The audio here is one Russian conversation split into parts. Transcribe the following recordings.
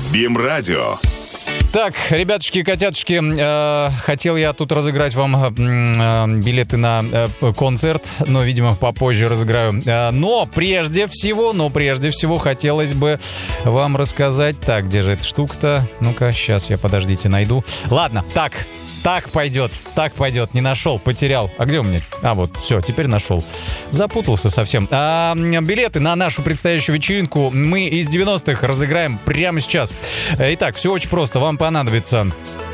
БИМ-радио. Так, ребятушки, котятушки, хотел я тут разыграть вам билеты на концерт, но, видимо, попозже разыграю. Но прежде всего хотелось бы вам рассказать... Так, где же эта штука-то? Ну-ка, сейчас я, подождите, найду. Ладно, так пойдет, не нашел, потерял. А где у меня? Вот, все, теперь нашел. Запутался совсем. Билеты на нашу предстоящую вечеринку мы из 90-х разыграем прямо сейчас. Итак, все очень просто. Вам понадобится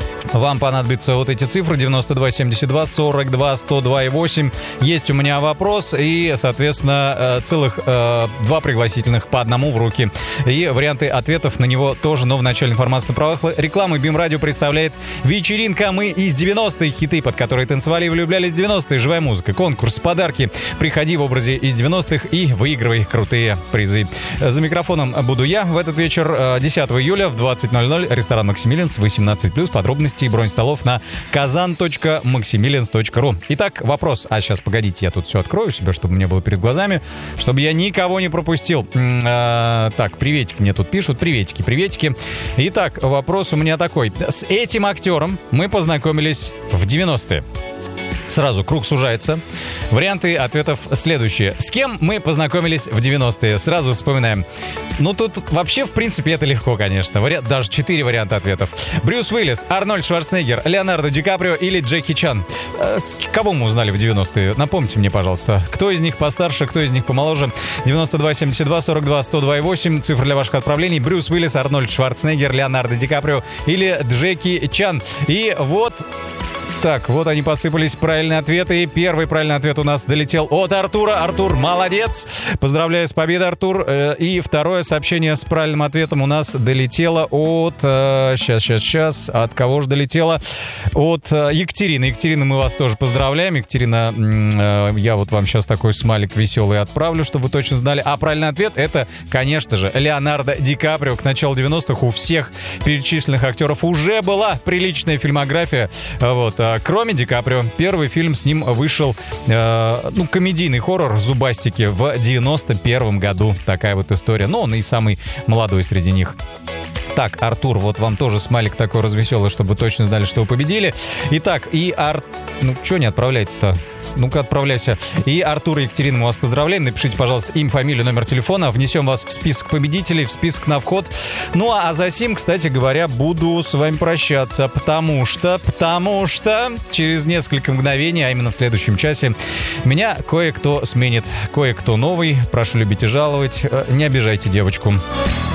вот эти цифры: 92 72 42 102 и 8. Есть у меня вопрос и, соответственно, целых 2 пригласительных по одному в руки. И варианты ответов на него тоже, но в начале информации про рекламы. БИМ-радио представляет вечеринка «Мы из 90-х». Хиты, под которые танцевали и влюблялись в 90-е. Живая музыка, конкурс, подарки. Приходи в образе из 90-х и выигрывай крутые призы. За микрофоном буду я в этот вечер. 10 июля в 20:00. Ресторан «Максимилианс», 18+. Подробности и бронь столов на kazan.maximilians.ru. Итак, вопрос. Сейчас, погодите, я тут все открою себе, чтобы мне было перед глазами, чтобы я никого не пропустил. Так, приветики мне тут пишут. Приветики. Итак, вопрос у меня такой. С этим актером мы познакомились в 90-е. Сразу круг сужается. Варианты ответов следующие. С кем мы познакомились в 90-е? Сразу вспоминаем. Тут вообще, в принципе, это легко, конечно. Даже 4 варианта ответов. Брюс Уиллис, Арнольд Шварценеггер, Леонардо Ди Каприо или Джеки Чан. Кого мы узнали в 90-е? Напомните мне, пожалуйста. Кто из них постарше, кто из них помоложе? 92 72 42 102 и 8. Цифры для ваших отправлений. Брюс Уиллис, Арнольд Шварценеггер, Леонардо Ди Каприо или Джеки Чан. И вот... Так, вот они посыпались, правильные ответы. И первый правильный ответ у нас долетел от Артура. Артур, молодец. Поздравляю с победой, Артур. И второе сообщение с правильным ответом у нас долетело от... Сейчас. От кого же долетело? От Екатерины. Екатерина, мы вас тоже поздравляем. Екатерина, я вот вам сейчас такой смайлик веселый отправлю, чтобы вы точно знали. А правильный ответ — это, конечно же, Леонардо Ди Каприо. К началу 90-х у всех перечисленных актеров уже была приличная фильмография. Вот. Кроме Ди Каприо, первый фильм с ним вышел, комедийный хоррор «Зубастики» в 91 году. Такая вот история. Но он и самый молодой среди них. Так, Артур, вот вам тоже смайлик такой развеселый, чтобы вы точно знали, что вы победили. Итак, что не отправляется-то? Ну-ка, отправляйся. И Артур и Екатерина, мы вас поздравляем. Напишите, пожалуйста, имя, фамилию, номер телефона. Внесем вас в список победителей, в список на вход. Ну, а за сим, кстати говоря, буду с вами прощаться, потому что через несколько мгновений, а именно в следующем часе, меня кое-кто сменит. Кое-кто новый. Прошу любить и жаловать. Не обижайте девочку.